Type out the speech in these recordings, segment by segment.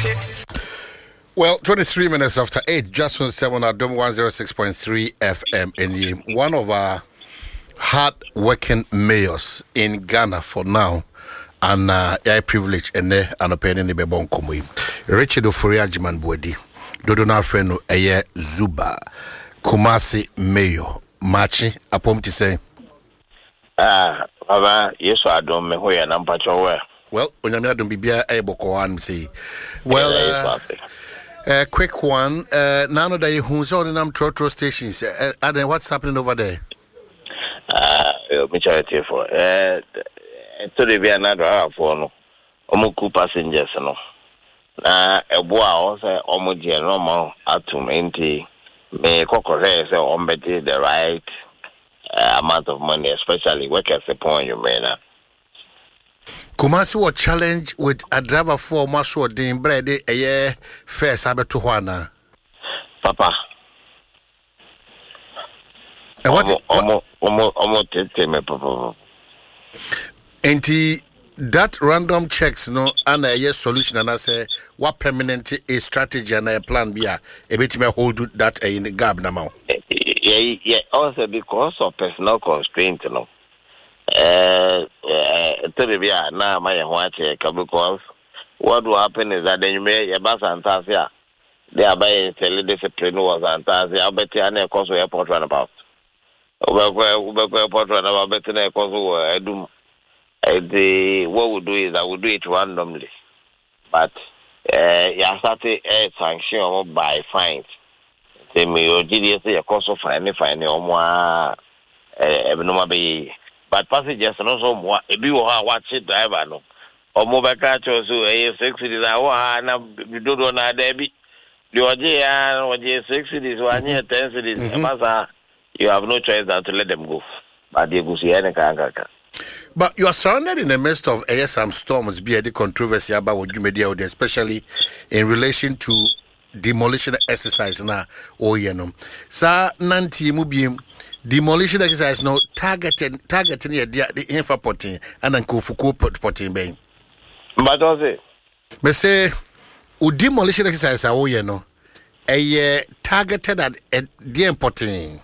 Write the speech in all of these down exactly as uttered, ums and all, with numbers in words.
Well, twenty-three minutes after eight, just on seven at Dome one oh six point three F M. And one of our hard-working mayors in Ghana for now, and uh, I privilege and uh, an opinion in the Bebon Komui. Richard Oforia Jiman Bwedi, Dodo na friend Eye Zuba, Kumasi Mayo, Machi, apom to say. Ah, Baba, yes, I don't know where I'm patching. Well, when you're not be a boko one, say, well, uh, a uh, quick one. Uh, now that you who's on them trotro stations, uh, and then what's happening over there? Ah, me charity for uh, to the be another for no, omuku passengers no. Na ebo a o say omu je normal atum enti me kokore say ombeti the right uh, amount of money, especially workers upon you man. Kumasi was challenge with a driver for Maso Dean Brady a year first Abetu Juana. Papa. And what almost almost tell me, Papa. And that random checks no and a yes solution and I say what permanent is strategy and a plan be a bit me hold that in the gap now. Yeah, yeah, also because of personal constraint, you know. Uh, uh, now my watch because what will happen is that then you may a bus and Tasia. They are buying discipline was and Tasia. I'll bet you a cost of airport runabout. Over airport runabout, better a cost of do. The what we do is I will do it randomly, but uh, you have to a sanction by fines. They may G D S a cost of fine, fine, or more abnormal be. But passengers and also more if you are watching driver no or mobile car so a six cities are you don't know debit you are there or six cities one year ten cities you have no choice than to let them go. But they go see any kanga. But you are surrounded in the midst of A S M storms be the controversy about what you media especially in relation to demolition exercise na oh you know. Sa nanti mubi demolition exercise no targeted targeting the infra potting and then kufuku potting bang. But was it? Me say u demolition exercise oh you know a targeted at the potting.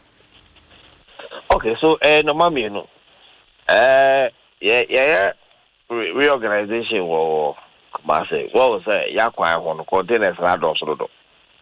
Okay, so uh no mami no. Uh yeah yeah Re- reorganization wo Kumasi. What was that? Yakwa one containers na do so do.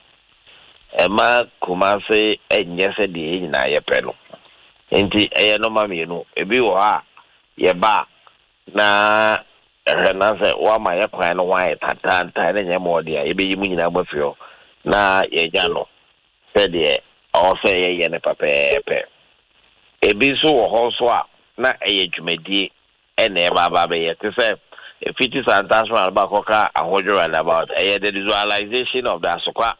Emma Kumasi enye se di na ye pe no. Enti eh no mami no ebi wo ha ye ba na eh na se wa ma ye kwan no wa tata tata na nye mo dia ebe yimu nyina gbafio na ye ja no se de o se ye ye ne papepe ebi so wo ho so a na eye dwumadi e na e ba ba be ye te se fifty santasmal ba koka ahodwo and about eh the visualization of the asokwa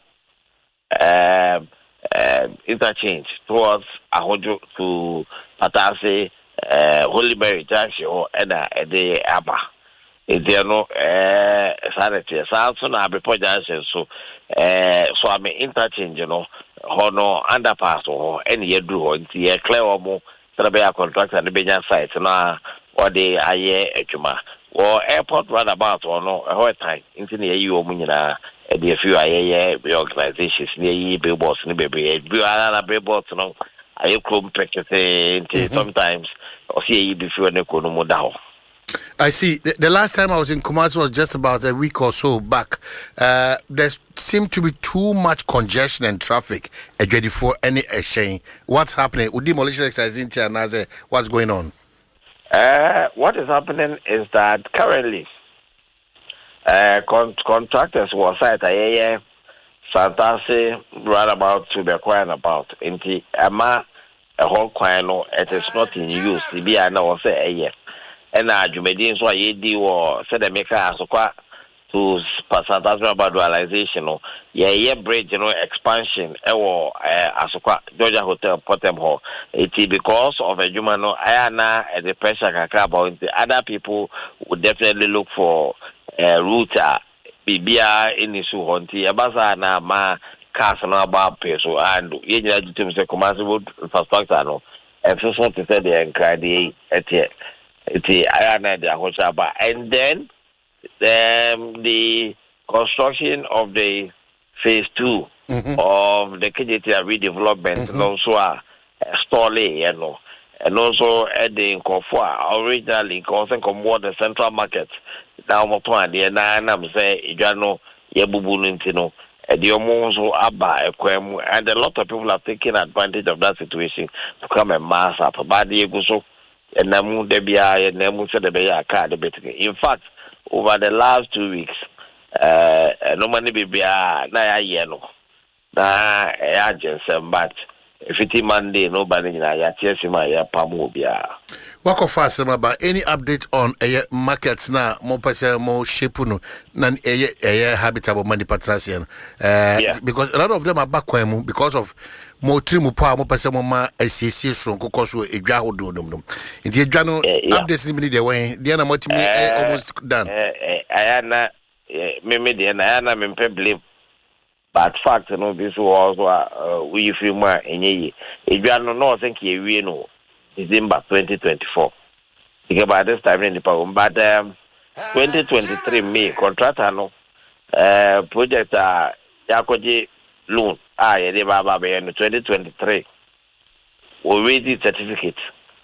um Uh, interchange towards Ahojo to Patase, uh, Holy Mary Junction, and a day Abba. Is there no uh, sanity? So, I be junction, so, uh, so I may interchange, you know, Hono underpass or any year do, and see a clear or more, Sarabia contract and the Benjan sites, now, or they are ye, Echuma, or airport runabout or no, a whole time, into the E U Munina. The few I organizations near billboards in the baby, billboards, no, I come practicing sometimes or see before the Konomo down. I see. The, the last time I was in Kumasi was just about a week or so back. Uh, there seemed to be too much congestion and traffic ready for any exchange. What's happening? With demolition exercise in Tianaze, what's going on? Uh, what is happening is that currently, Uh, con- contractors were site a year, fantasy, right about to be quiet about. Inti, ama a whole quino, it is not in use. The be I know say a year. And I do medin so ye do or said the maker as a to Santas about dualization. Yeah, yeah, bridge, you know, expansion, or as a Georgia Hotel, Pottem Hall. It is because of a human, I na at the pressure about the other people would definitely look for. Uh, router bibia ini su honti abasa na ma cars na ba peso and ye nyina jitim se commercial infrastructure no e so so to say the enkrade etie etie aya na dia hocha ba and then um, the construction of the phase two mm-hmm. of the K J T redevelopment, mm-hmm. and also a uh, Storley, you know, and also at the Nkofua originally causing more the central market. Now, my plan, the nine, I'm saying, Ijano, Yabubunintino, and the Omonso Abba, and a lot of people are taking advantage of that situation to come and mass up. But the Eguso, and Namu Debia, and Namu Sedebea card. In fact, over the last two weeks, uh, no money be na yellow. Na agents and but if it's Monday, nobody na ya tiesima ya pamu bia. Wako fast about any update on a markets na mo pese mo shape no na a habitable money patrasian. Uh because a lot of them are back kwemu because of mo trimu pa mo pese mo ma asiesie so kokoso edwa hodo dum dum. Nti edwa no updates ni bi dey wen dey na motimi almost done. Eh ayana me me dey na ayana me blame. But fact, you know, this was uh, we feel more in ye. If you are not think you know, December twenty twenty-four. Think about this time in the power. But um, twenty twenty-three May contractor no uh project uh Yakoji loan ah yeah they baba in twenty twenty-three. We ready certificate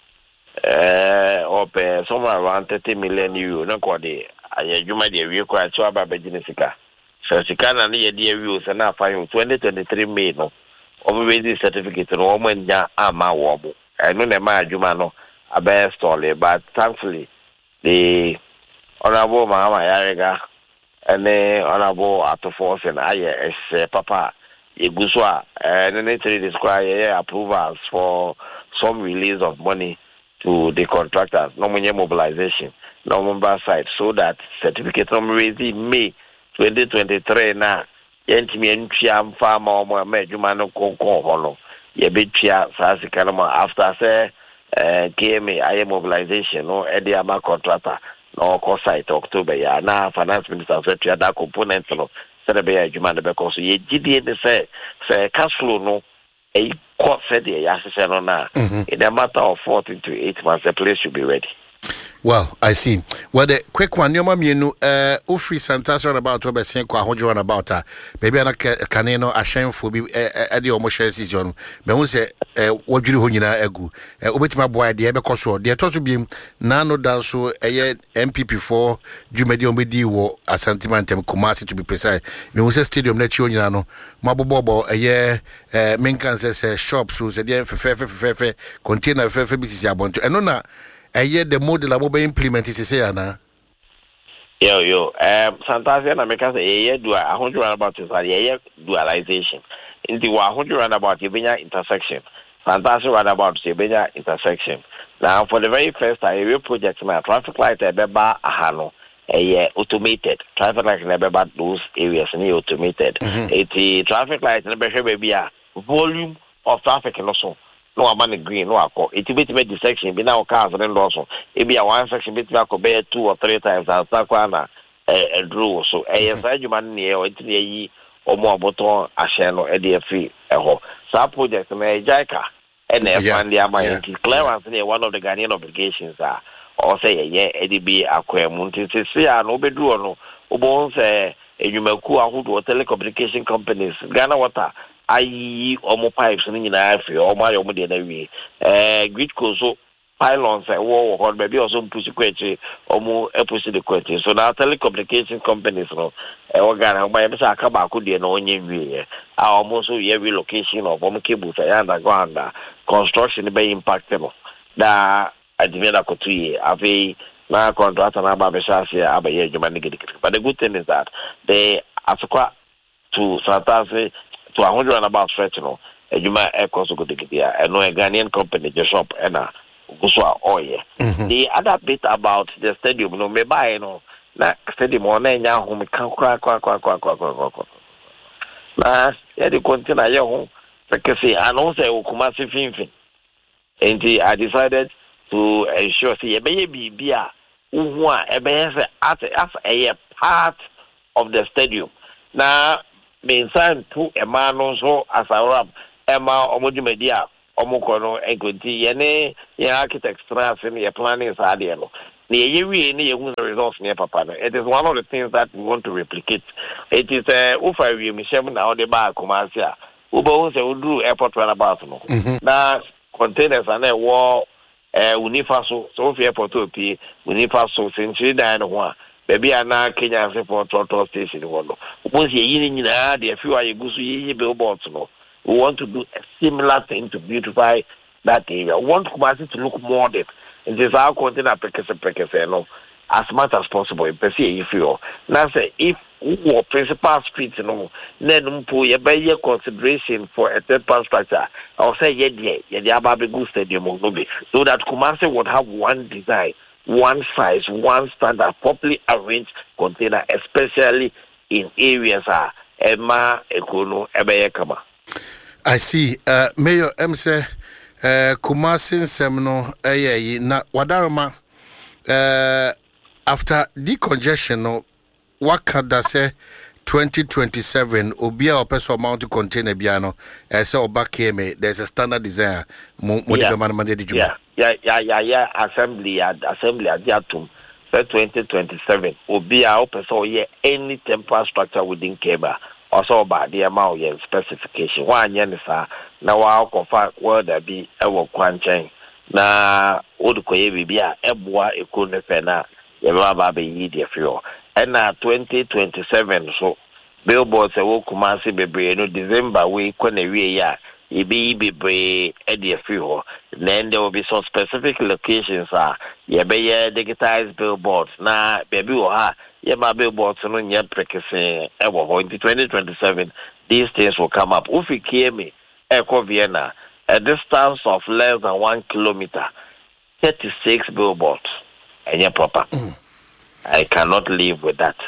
uh of uh, somewhere around thirty million euro. No kwade. Aye, you might be required to about Bejinisika. So she can't only idea views and now find twenty twenty-three May no. Already certificate no woman ya ama wabu. I know the man Jumano a bear story, but thankfully the Honorable Mahama Yarega and the Honorable Atofos and I as Papa Yeguswa and then they describe approvals for some release of money to the contractors, no money mobilization, no member side, so that certificate of raising May twenty twenty-three na yentimi entwia mfa ma omo amedwuma no konkon ho no ye betwia saasika no after say eh K M A aye mobilization no e dey ama contractor no ko site October ya na finance minister say twia that component no say be adwuma no be ko so ye gidie de say say cash flow no e ko say dey ya say no na in a matter of fourteen to eight months the place should be ready. Well, I see. Well, the quick one, your mom, you know, uh, Ufri Santas about what saying, Quahojo about her. Maybe I can know a shame for be at the almost season. But who say, what do you know, Egu? Obit my boy, the Ebecoso, the Tosu beam, Nano Danso, a M P P for Jumedio Medio, a sentimentum, Kumasi to be precise. Me was a stadium, let you know, Mabo Bobo, a year, Minkan says, shops, who's a dear for container, fair business, I want to, and no. I hear the model I'm going implement is say na. Yo yo, um, Santasia na make say yeah do a hundred roundabout is yeah dualization. In the one hundred roundabout you benya intersection. Santasia roundabout you benya intersection. Now for the very first time we project my traffic light e beba ahano. A automated traffic light in beba those areas ni automated. It traffic light na be be a volume of traffic no so. No amani green no akọ it be be the section be now cars and also it be a one section be to be two or three times as that na eh draw so eh say you man ne o ntine yi omo aboton ahye no e dey free eho sa project na ejaika e na e fan dey amay clearance na one of the Ghanaian obligations are or say yeah e dey be akwemu ntise se ya no obeduro no obo say enyumaku ahodo telecommunication companies Ghana Water ayi omo pipes ni nyina afi omo ayo mo de na wi eh gridco so pylons e wo wo be bi also push kwetri omo e push the kwetri so now telecommunication companies no e wo Ghana omo e be sa aka ba ko de na onye wi e a omo so ye relocation of omo cables e underground construction be impact no da adimeda ko tu ye ave na contractor na ba be shase abaye adwuma ne gidi. But the good thing is that they askwa to Santasia to a hundred and about stretch, you know, and you might air cost go to get there. And no a Ghanaian company just shop and a Guswa oil. The other bit about the stadium, you know, me buy, you know, that stadium on now home can crack, crack, crack, crack, crack, crack, crack. Now, yeah, the container, your home, because and also Kumasi Finfin. And I decided to ensure, see, a baby beer, who are a bear as a part of the stadium. Now, being signed to a man also as a rap, Emma Omojumedia, Omokono, and Kunti, Yene, your architects, and your planning is ideal. the results near Papa. It is one of the things that we want to replicate. It is a Ufa Michelle now the bar Kumasia. Uber do airport runabout. Now containers and a war Unifaso, Sophia Airport to P, Unifaso, Century Dine one. Baby, I now Kenya Airport Total Station. Once you're in the few are you go to billboards. We want to do a similar thing to beautify that area. We want Kumasi to look modern. It is our container prekese prekese no as much as possible. If you now say if we principal street no, then mpo ye be consideration for a third part structure. I'll say yeah yeah yeah the Ababegu Stadium no be so that Kumasi would have one design, one size, one standard, properly arranged container, especially in areas ah Emma Ekono Ebeye Kama. I see. Uh, Mayor M say. Uh, Kumasi Semno, eh, na Wadaroma, uh, after decongestion, no, what can that say twenty twenty-seven, Obia or Peso Mount to contain a piano, as so back here, there's a standard design. Yeah, yeah, yeah, yeah, yeah, yeah, assembly, assembly at Yatum, for twenty twenty-seven, Obia or Peso, yeah, any temporal structure within Keba. Also about the amount of specification. One yenisa na wa kofa word be ewo kwanchen na odukoye bibia ebua ekone fena ye baba be yidi afio. And na twenty twenty-seven so billboards ewo Kumasi bebre no December we kone wie ya ibi bebre e de afio. Then there will be some specific locations are ye be ye digitized billboards na baby wo ha yeah, my billboards no nyɛ prekese ewo in twenty twenty-seven these things will come up. If you hear me, Echo Vienna, a distance of less than one kilometer, thirty-six billboards, and yeah, proper. Mm. I cannot live with that.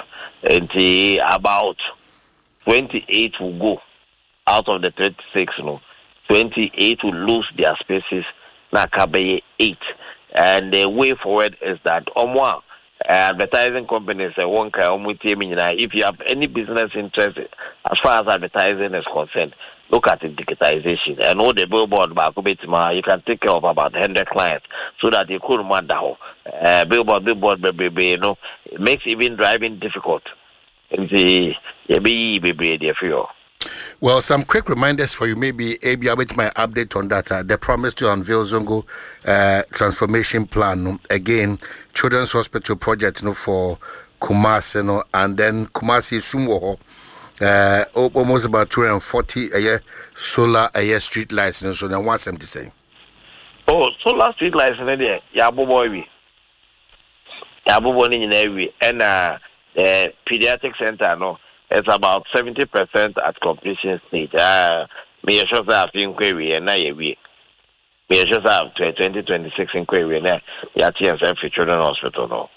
And about twenty-eight will go out of the thirty-six. No, twenty-eight will lose their spaces. Na kabe eight, and the way forward is that omwa. Uh, advertising companies uh, won't care if you have any business interest as far as advertising is concerned, look at the digitization and all the billboard you can take care of about one hundred clients so that you could man down uh, billboard billboard baby you know it makes even driving difficult in the baby for Well, some quick reminders for you. Maybe A B, I'll make my update on that. Uh, the promise to unveil Zongo uh, transformation plan. Again, Children's Hospital project you know, for Kumasi, you know, and then Kumasi Sumo, uh, almost about two hundred forty a year solar a year street lights. You know, so now one seventy saying. Oh, solar street lights, yeah, yeah, boy, yeah, boy, in every and uh, the pediatric center, no. It's about seventy percent at completion stage. Uh, me sure have inquiry and I we. Me sure have twenty twenty-six inquiry and I at T S F Children's Hospital no.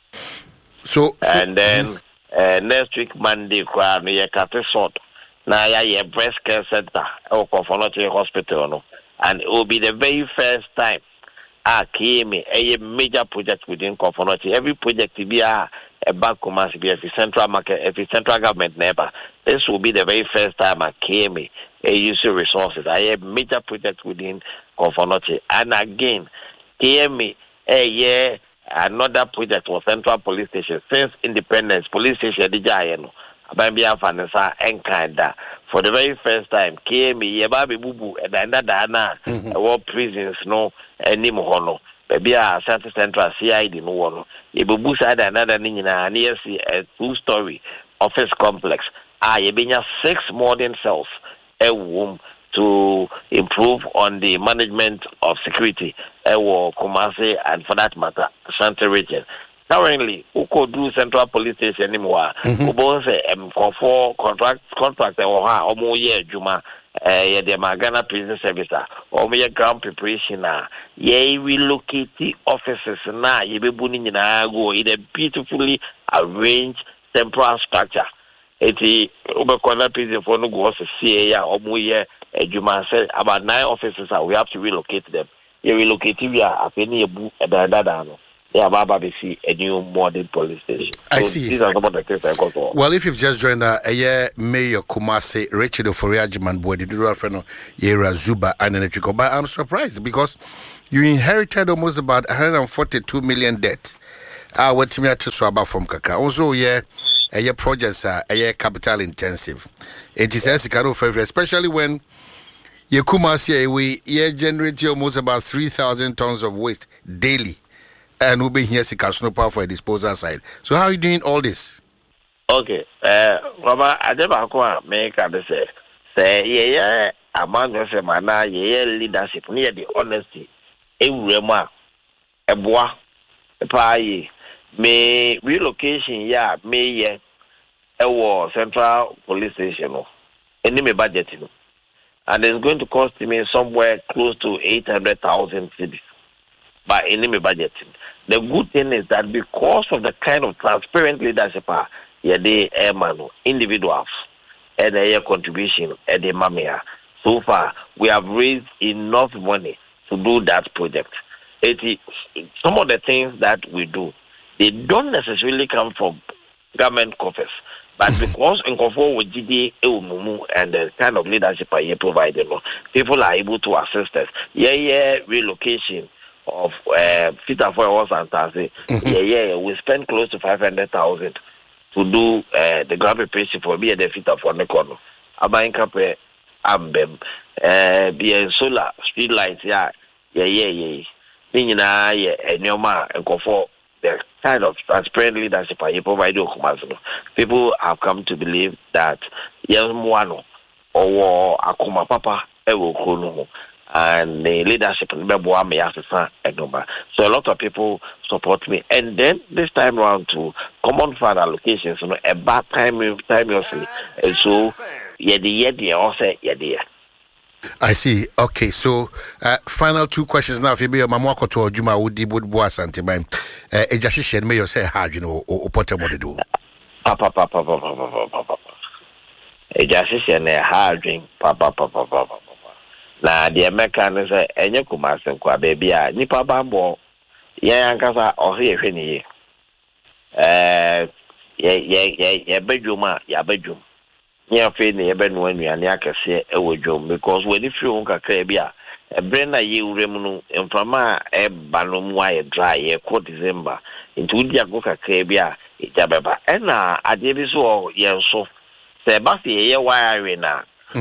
So, so and then mm-hmm. uh, next week Monday, kwa me ya kate sort. Na ya ye breast care center or Kofonoche Hospital no, and it will be the very first time. Ah, came a major project within Kofonoche. Every project to be a a bank must be every central market, every central government neighbor. This will be the very first time I came a user resources. I have major projects within Kofonoche. And again, came a year another project for Central Police Station since independence. Police Station the Jayeno. Abambia Fanasa and kinda for the very first time came a baby boo boo and another war prisons no anymore no. Maybe a Santa Central C I D no one. You boo side another nina near a two story office complex. Ah, you been six modern cells a womb to improve on the management of security a war Kumasi and for that matter Santa region. Currently, who could do Central Police Station anymore? Who both say um for contract contract or ha or more year Juma eh the Magana Prison Service or more ground preparation na ye relocate offices na ye be buni na go in a beautifully arranged temporal structure. Eti Ubekona prison for no go see ya or more year Juma said about nine offices we have to relocate them. Ye relocate via a penny a book at the yeah, Baba, we see a new modern police station. So I see. These are some of the things I got to. Well, if you've just joined uh, a year, Mayor Kumasi, Richard Oforiajiman, boy, the dual friend of Yera Zuba and Electrical, but I'm surprised because you inherited almost about one hundred forty-two million debt. Ah, what to me to swaba from Kaka. Also, yeah, a year projects are a year capital intensive. It is as kind of favor, especially when you come here, we yeah generate almost about three thousand tons of waste daily, and we'll be here to power for a disposal side. So, how are you doing all this? Okay, uh, Mama, I never go make a say, say, yeah, yeah, among us, man, yeah, leadership near the honesty. A rema, a bois, a pie. May relocation, yeah, may yeah, a war central police station, enemy budgeting, and it's going to cost me somewhere close to eight hundred thousand cities by enemy budgeting. The good thing is that because of the kind of transparent leadership, yeah, they airman individuals and their contribution at the mamia. So far, we have raised enough money to do that project. It is some of the things that we do. They don't necessarily come from government coffers, but because in conform with G D A and the kind of leadership I provide, people are able to assist us. Yeah, yeah, relocation of uh, Peter Foy and Tazi. Yeah, yeah, we spend close to five hundred thousand to do uh, the graphic page for me and the Peter for the corner. Abayin Kape, Ambem, uh, be solar street lights. Yeah, yeah, yeah, yeah. Meaning, yeah, and your ma and conform. The kind of transparent leadership I provide people have come to believe that Yelmuano or Akuma Papa Ewo and the leadership in Bebuame Asasa and number. So a lot of people support me. And then this time around to common fund allocations, you know, a bad time timelessly. And so yedi yedi also yedi. I see. Okay, so uh, final two questions now. If you be a mamako to Juma Woody would boas and Timine, a jashishan may you say hard, you know, or potter what to do. Papa, papa, papa, papa, papa. A jashishan a hard drink, papa, papa, papa, papa. Now, the American is a Yakumas and Qua baby, Nipa Bambo, Yankasa, or here, Henny. Uh, yeah, yeah, yeah, yeah, bedroom, yeah, bedroom. Yeah, feeling even when we are near Cassia, because when if you want a crabia, a brenda you remunu, and from my a banum wire dry, a quote December, into Diagoka crabia, it jabba. And now I did this all, yeah, so Sebasti, a year wire now.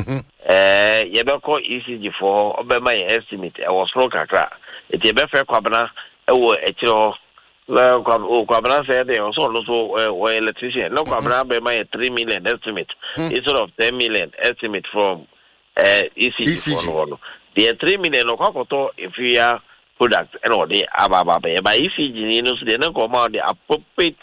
Eh, Yabako E C G for over my estimate, I was slow cacra. It's a better quabana, a chill. Well, Quabana said they also also electrician. No, Quabana by my three million estimate instead of ten million estimate from uh, E C G. The three million of Kokoto if you are product and all the Ababa by E C G, you know, they don't come out the appropriate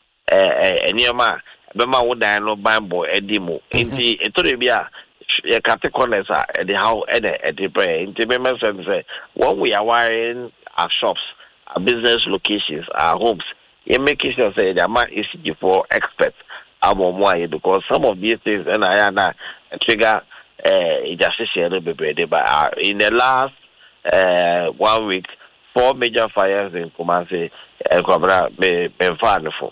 and your man, Bema would die no bamboo, a demo. In the Etobia, a categories at the how at the prayer. In the members say, when we are wiring our shops. Our business locations, our homes, you make it say the amount is for experts. Because some of these things and I am a trigger just a little bit, but in the last uh, one week, four major fires in Kumasi and Cobra been found for.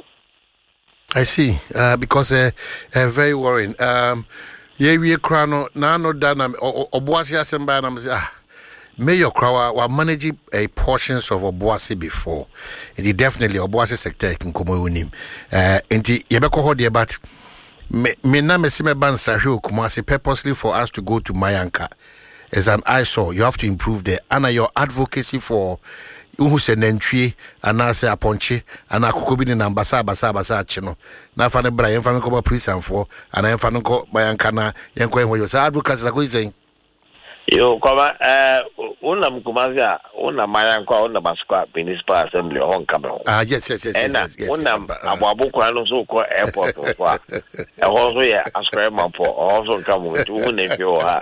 I see, uh, because uh, uh, very worrying. Um, yeah, we are crown now, no done. Or Boasia Samba, and I'm saying, ah. Mayor Krawa were managing a portions of Obuasi before. It definitely Obuasi sector in Komounim. Uh, and the Yabeko Hodia, but me na me sime ban Sahio Kumasi purposely for us to go to Mayanka as an eyesore. You have to improve there. And your advocacy for who said entry and I say Aponche and I could be in Ambassa Bassa Bassa Chino. Now, Fanny Brian Fanco prison for and I am Fanco Mayankana, Yanko, where you say advocacy like we saying. Yo, come uh, una mkumazia, una mayankwa, una maskwa, municipal assembly, on Cameroon. Ah, yes, yes, yes, yes, yes, yes. Una ababu kwa nusu kwa airport kwa. Also ya askwa mampo, also Cameroon. Una ifyo ha.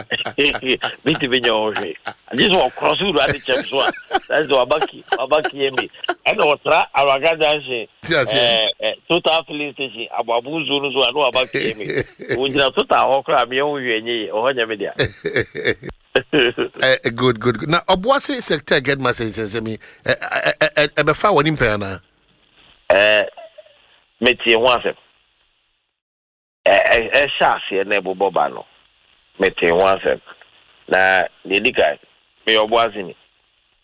Biti binyo oshi. Just walk cross you radi chemswa. That's the wabaki, wabaki yemi. Eno watra awagada anshi. Yes, yes. Total filling station, ababu zunu zwa no wabaki yemi. Unjina total okra miyo yenye, ohonya media. uh, good, good, good. Now, Obuasi sector get my sense. Me, a befa one impana. Eh, meti once. Eh, eh, shasi nebo bobano. Meti once. Na nidika me Obuasi ni.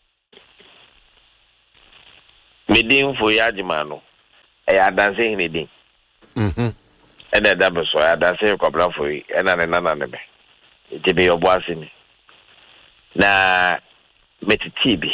medin for yajima no e adanse hin edin mhm e na da be so adanse kwabra for e na ne nana ne be e be obo asini na metiti bi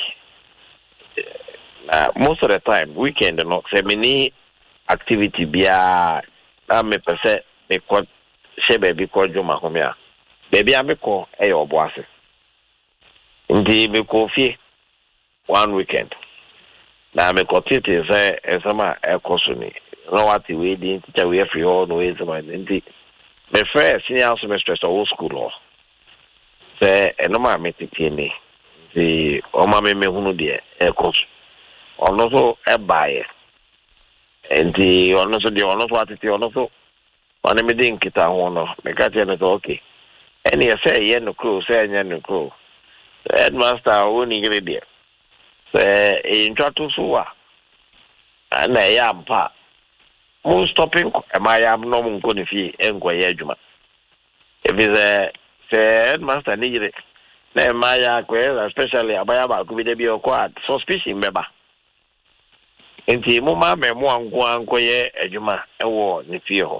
na most of the time weekend no say many activity bia na me pese me ko she baby ko juma ho me a baby ameko e obo ase ndi me ko fie one weekend na me ko tete say esama e ko so ni no what we dey teacher we free all no is my ndi me frère senior semester so school lo say eno ma me tete ni the o ma me me hunu de e ko so ono so e bae enti ono so de ono so atete ono so one me dey nkita ho no me ka tell me okay any say ye no crew say nya no crew headmaster o ni gre de say e ntwato so a na ya mpa mo stopping am I am no mo ko ni fi enko ye adwuma if is a say headmaster ni gre na ma ya ko especially abaya ba ko bi de bi o ko suspicion beba enti mo ma me mo anko anko ye adwuma e wo ni fi ho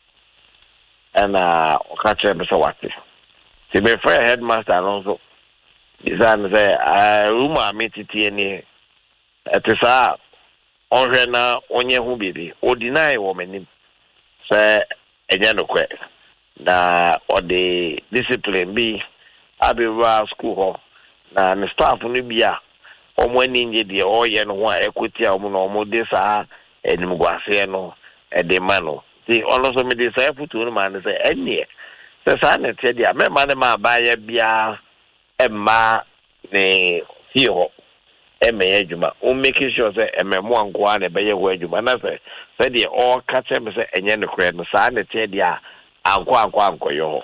ana o ka che be so wate ti be for headmaster no so izan say a room a metiti ni etisa onhwe na onye hu bibi o deny wo manim say enya no kwe na o de discipline bi abewa school ho na ne staff no bia omo ani nje de o ye no ho a equity a omo no omo de sa enim gwase no e de ma no ti ono so me de sa futu no man say enie se sa ne te dia me ma ne ma ba ya bia emma ne hiyo eme adwuma o make sure say ememo anko na be ye ho adwuma na say say de o ka che me say enye ne kure no sa ne te dia anko anko anko yo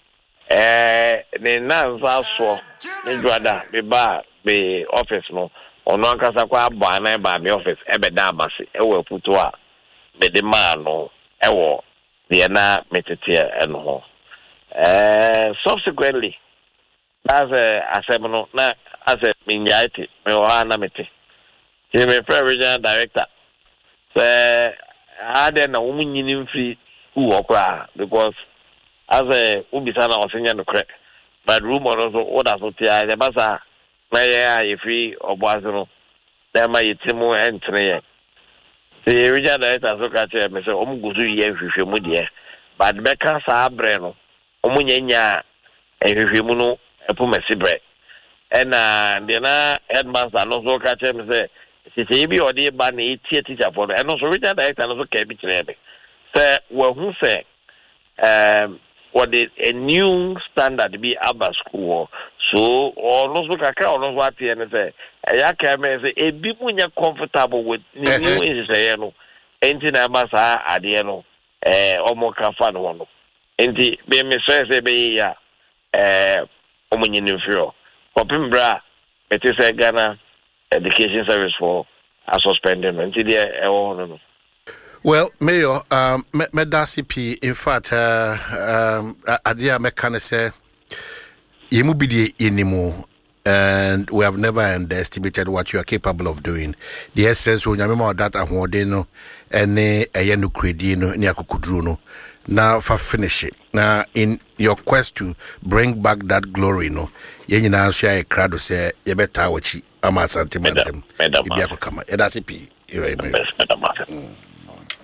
eh ne nanza so ne dwada be ba be office no ono ankasa kwa ba na ba me office e be da amase e wo puto a be de ma no e wo de na metete e no ho eh subsequently as a asemno na as a minyaiti me wa na mete he me regional director say ade na wo nyini mfiri u okra because as a ubisa na osenya no kre but room also order so tia the basa na ya ye free oboazo no na ma yetimu entene ye the regional director so ka che me say om guzu ye hwehwe mu de but beka sa abre no om nyanya ehwehwe mu no epu mesibre ena de na headmaster no so ka che me say sisi bi odi ba na etie teacher for no so regional director no so ka bi kire be say we hu say um what is a new standard be aba school so or no so kaka or no what and say ya ka me say e bi munya comfortable with new is say no enti na ba sa ade no eh omo ka fa no no enti be me say say be ya eh omo nyini fio opimbra it is a Ghana education service for a suspended enti there e wo no. Well, Mayor, um, me da C P, in fact, uh, um, adia me can say, you mu be the anymore, and we have never underestimated what you are capable of doing. The essence when you remember that I want to know, and a yenu credino, ni akukudruno. Now for finish it. Now in your quest to bring back that glory, no, you now share a crowd say, you better watch it. I'm a sentimental. Madam, Madam, Madam, Madam, Madam, Madam, Madam, Madam, Madam,